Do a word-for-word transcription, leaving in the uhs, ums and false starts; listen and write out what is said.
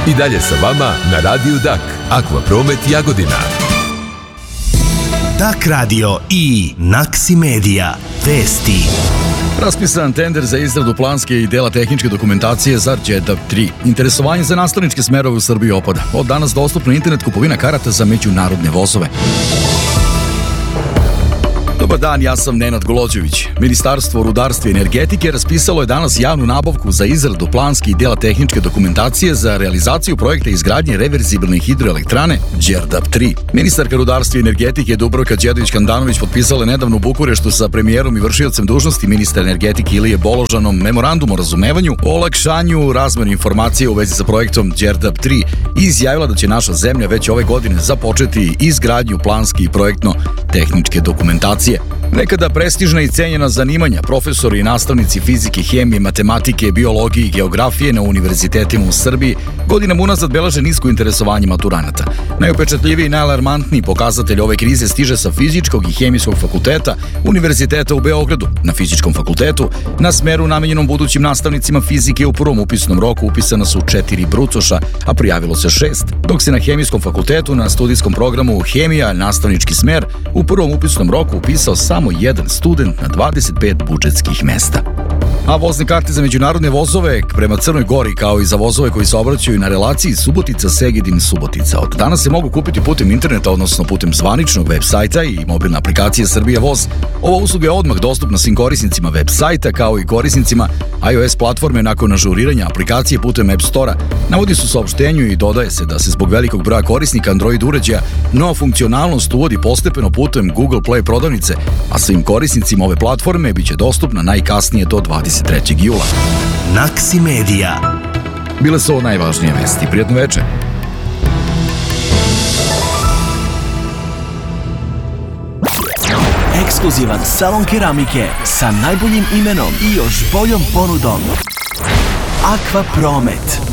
I dalje sa vama na Radiju Dak, Aqua Promet Jagodina. Dak Radio i Naksi Media. Vesti. Raspisan tender za izradu planske i dela tehničke dokumentacije za Đerdap tri. Interesovanje za nastavničke smerove u Srbiji opada. Od danas dostupna internet kupovina karata za međunarodne vozove. Dobar dan, ja sam Nenad Golođević. Ministarstvo rudarstva i energetike raspisalo je danas javnu nabavku za izradu planske i dela tehničke dokumentacije za realizaciju projekta izgradnje reverzibilne hidroelektrane Đerdap tri. Ministarka rudarstva i energetike Dubravka Đedović-Handanović potpisala je nedavno u Bukureštu sa premijerom i vršiocem dužnosti ministra energetike Ilije Boložanom memorandum o razumevanju o olakšanju razmene informacija u vezi sa projektom Đerdap tri i izjavila da će naša zemlja već ove godine započeti izgradnju planske i projektno-tehničke dokumentacije. Nekada prestižna i cenjena zanimanja, profesori i nastavnici fizike, hemije, matematike, biologije i geografije na univerzitetima u Srbiji godinama unazad beleže nisko interesovanje maturanata. Najupečatljiviji i najalarmantniji pokazatelj ove krize stiže sa fizičkog i hemijskog fakulteta Univerziteta u Beogradu. Na fizičkom fakultetu, na smeru namenjenom budućim nastavnicima fizike u prvom upisnom roku upisana su četiri brucoša, a prijavilo se šest, dok se na hemijskom fakultetu na studijskom programu Hemija, nastavnički smer, u prvom upisnom roku upisao samo jedan student na dvadeset pet budžetskih mesta. A vozne karte za međunarodne vozove prema Crnoj Gori, kao i za vozove koji se obraćaju na relaciji Subotica-Segedin-Subotica, od danas se mogu kupiti putem interneta, odnosno putem zvaničnog web sajta i mobilne aplikacije Srbija Voz. Ova usluga je odmah dostupna svim korisnicima web sajta, kao i korisnicima iOS platforme nakon ažuriranja aplikacije putem App Store-a. Navodi su saopštenju i dodaje se da se zbog velikog broja korisnika Android uređaja nova funkcionalnost uvodi postepeno putem Google Play prodavnice, a svim korisnicima ove platforme biće dostupna najkasnije do dvadeset trećeg jula. Naksi Media. Bile su ovo najvažnije vesti. Prijatno večer. Ekskluzivan salon keramike sa najboljim imenom i još boljom ponudom. Aqua Promet.